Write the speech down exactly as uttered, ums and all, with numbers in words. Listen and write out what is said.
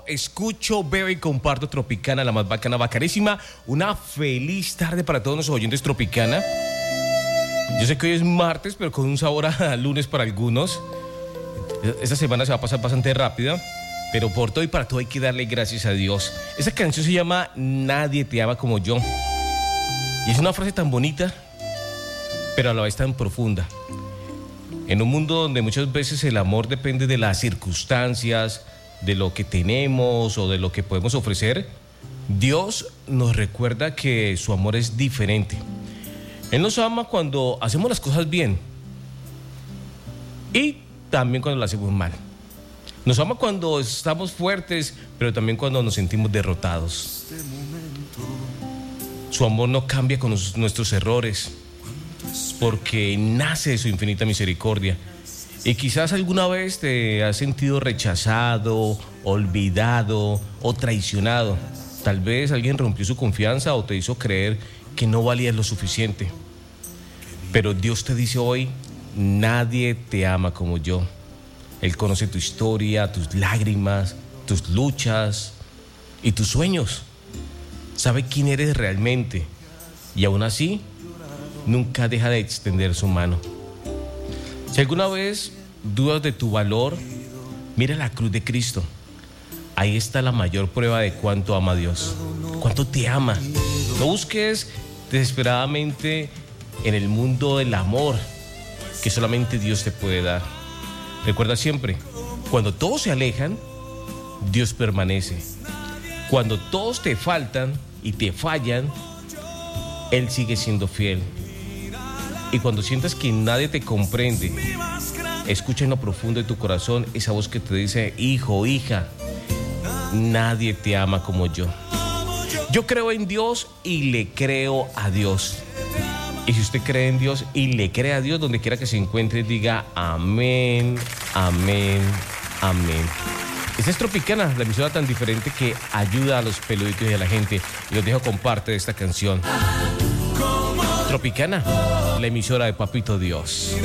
escucho, veo y comparto Tropicana, la más bacana, bacanísima. Una feliz tarde para todos nuestros oyentes Tropicana. Yo sé que hoy es martes, pero con un sabor a lunes para algunos. Esta semana se va a pasar bastante rápida, pero por todo y para todo hay que darle gracias a Dios. Esa canción se llama Nadie te ama como yo. Y es una frase tan bonita, pero a la vez tan profunda. En un mundo donde muchas veces el amor depende de las circunstancias, de lo que tenemos o de lo que podemos ofrecer, Dios nos recuerda que su amor es diferente. Él nos ama cuando hacemos las cosas bien y también cuando las hacemos mal. Nos ama cuando estamos fuertes, pero también cuando nos sentimos derrotados. Su amor no cambia con nuestros errores, porque nace de su infinita misericordia. Y quizás alguna vez te has sentido rechazado, olvidado o traicionado. Tal vez alguien rompió su confianza o te hizo creer que no valías lo suficiente. Pero Dios te dice hoy, nadie te ama como yo. Él conoce tu historia, tus lágrimas, tus luchas y tus sueños. Sabe quién eres realmente y aún así nunca deja de extender su mano. Si alguna vez dudas de tu valor, mira la cruz de Cristo. Ahí está la mayor prueba de cuánto ama a Dios, cuánto te ama. No busques desesperadamente en el mundo del amor que solamente Dios te puede dar. Recuerda siempre, cuando todos se alejan, Dios permanece. Cuando todos te faltan y te fallan, Él sigue siendo fiel. Y cuando sientas que nadie te comprende, escucha en lo profundo de tu corazón esa voz que te dice, hijo, hija, nadie te ama como yo. Yo creo en Dios y le creo a Dios. Y si usted cree en Dios y le cree a Dios, donde quiera que se encuentre, diga amén, amén, amén. Esta es Tropicana, la emisora tan diferente que ayuda a los peluditos y a la gente. Y los dejo con parte de esta canción. Tropicana, la emisora de Papito Dios.